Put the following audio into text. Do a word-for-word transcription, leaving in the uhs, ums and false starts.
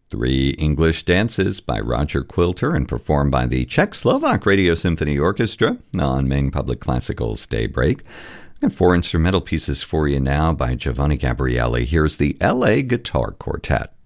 Three English Dances by Roger Quilter and performed by the Czech-Slovak Radio Symphony Orchestra on Maine Public Classical's Daybreak. And four instrumental pieces for you now by Giovanni Gabrieli. Here's the L A Guitar Quartet.